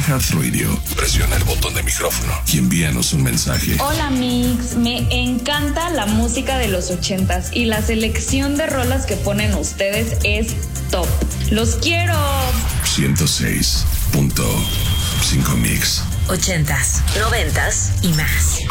iHeartRadio, presiona el botón de micrófono y envíanos un mensaje. Hola Mix, me encanta la música de los 80s y la selección de rolas que ponen ustedes es top. ¡Los quiero! 106.5 Mix. 80s, 90s y más.